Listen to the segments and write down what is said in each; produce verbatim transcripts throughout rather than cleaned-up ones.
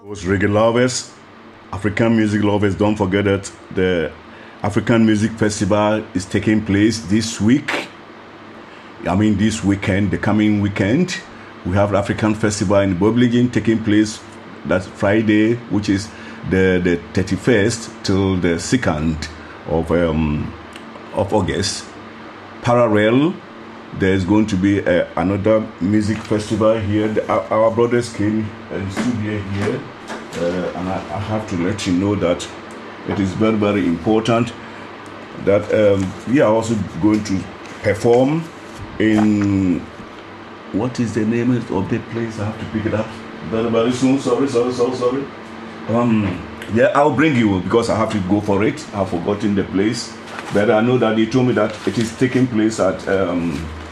Those reggae lovers, African music lovers, don't forget that the African Music Festival is taking place this week. I mean, this weekend, the coming weekend. We have the African Festival in Boblingen taking place that Friday, which is the, the thirty-first till the second of, um, of August. Parallel, there's going to be uh, another music festival here. The, our, our brothers came and stood here, here uh, and I, I have to let you know that it is very, very important that um, we are also going to perform in, what is the name of the place? I have to pick it up very, very soon. Sorry, sorry, sorry, sorry. Um, yeah, I'll bring you because I have to go for it. I've forgotten the place. But I know that they told me that it is taking place at, um,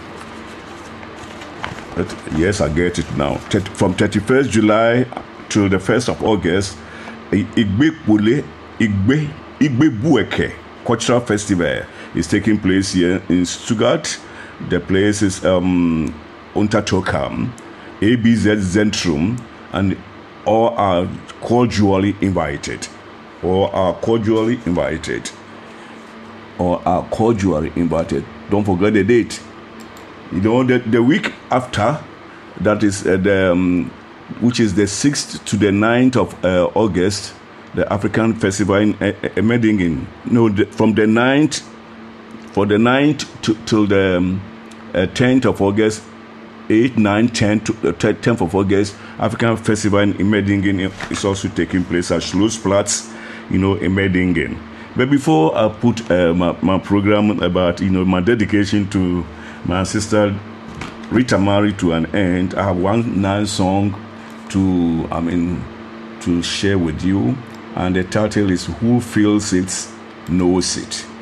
at yes, I get it now. From thirty-first July to the first of August, Igbe Pule, Igbe, Igbe Bueke Cultural Festival is taking place here in Stuttgart. The place is um, Untertürkheim, A B Z Zentrum, and all are cordially invited. All are cordially invited. Or are cordially invited. Don't forget the date. You know, the, the week after, that is uh, the, um, which is the sixth to the ninth of uh, August, the African Festival in uh, uh, Medellin. No, the, from the ninth, for the ninth to, till the um, uh, tenth of August, eighth, ninth, tenth, to, uh, tenth of August, African Festival in Medellin is also taking place at Schlossplatz, you know, in Medellin. But before I put uh, my, my program about, you know, my dedication to my sister Rita Mari to an end, I have one nice song to, I mean, to share with you. And the title is Who Feels It Knows It.